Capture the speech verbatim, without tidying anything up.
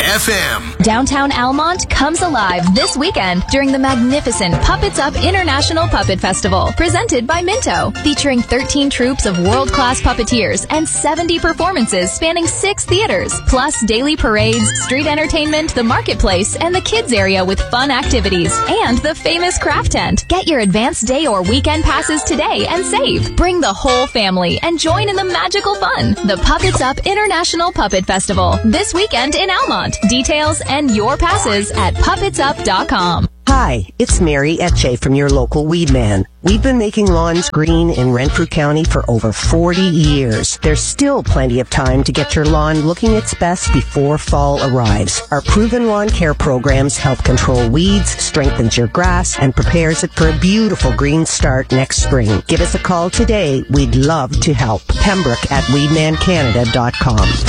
F M. Downtown Almont comes alive this weekend during the magnificent Puppets Up International Puppet Festival, presented by Minto, featuring thirteen troops of world-class puppeteers and seventy performances spanning six theaters, plus daily parades, street entertainment, the marketplace, and the kids area with fun activities, and the famous craft tent. Get your advanced day or weekend passes today and save. Bring the whole family and join in the magical fun. The Puppets Up International Puppet Festival, this weekend in Almont. Details and your passes at puppets up dot com. Hi, it's Mary Etche from your local Weed Man. We've been making lawns green in Renfrew County for over forty years. There's still plenty of time to get your lawn looking its best before fall arrives. Our proven lawn care programs help control weeds, strengthens your grass, and prepares it for a beautiful green start next spring. Give us a call today. We'd love to help. Pembroke at weed man canada dot com.